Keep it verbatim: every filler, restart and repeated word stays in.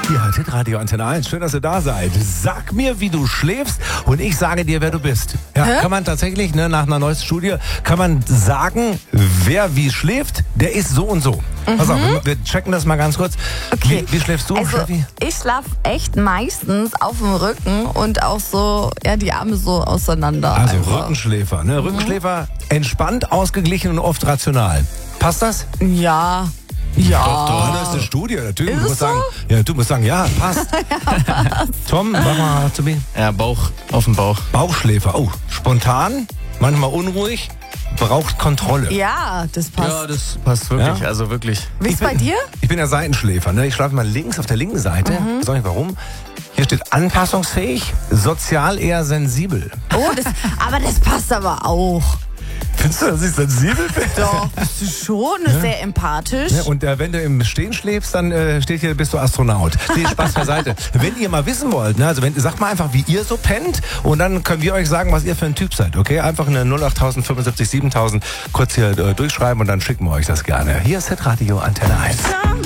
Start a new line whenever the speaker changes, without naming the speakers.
Ja, Hitradio Antenne eins, schön, dass ihr da seid. Sag mir, wie du schläfst und ich sage dir, wer du bist. Ja, Hä? Kann man tatsächlich, ne, nach einer neuesten Studie, kann man sagen, wer wie schläft, der ist so und so. Mhm. Pass auf, wir checken das mal ganz kurz.
Okay.
Wie, wie schläfst du,
also,
Steffi?
Ich schlafe echt meistens auf dem Rücken und auch so, ja, die Arme so auseinander.
Also
einfach.
Rückenschläfer, ne? Mhm. Rückenschläfer, entspannt, ausgeglichen und oft rational. Passt das?
Ja. Ja.
Doch, doch, das ist eine Studie, natürlich.
Ist
Du musst
so?
sagen, ja, du musst sagen, ja, passt.
ja, passt.
Tom, sag mal zu mir.
Ja, Bauch, auf dem Bauch.
Bauchschläfer, oh, spontan, manchmal unruhig, braucht Kontrolle.
Ja, das passt.
Ja, das passt wirklich,
Ja?
also wirklich.
Wie ist bei dir?
Ich bin ja Seitenschläfer, ne? Ich schlafe mal links auf der linken Seite.
Mhm.
Sag ich warum? Hier steht anpassungsfähig, sozial eher sensibel.
Oh, das, aber das passt aber auch.
Findest du, dass ich sensibel bin?
Doch, bist du schon, ja? Sehr empathisch.
Ja, und äh, wenn du im Stehen schläfst, dann äh, steht hier, bist du Astronaut. Nee, Spaß beiseite. Wenn ihr mal wissen wollt, ne, also wenn, sagt mal einfach, wie ihr so pennt und dann können wir euch sagen, was ihr für ein Typ seid, okay? Einfach eine null acht null null fünfundsiebzig siebentausend kurz hier äh, durchschreiben und dann schicken wir euch das gerne. Hier ist Hitradio Antenne eins.